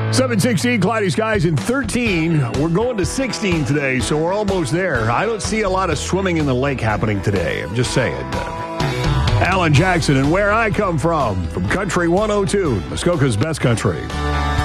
7:16, cloudy skies, and 13. We're going to 16 today, so we're almost there. I don't see a lot of swimming in the lake happening today. I'm just saying. Alan Jackson and Where I Come From Country 102, Muskoka's best country.